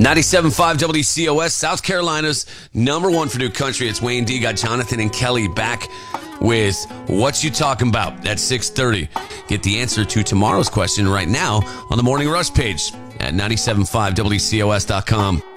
97.5 WCOS, South Carolina's number one for new country. It's Wayne D. Got Jonathan and Kelly back with What You Talking About at 6:30. Get the answer to tomorrow's question right now on the Morning Rush page at 97.5WCOS.com.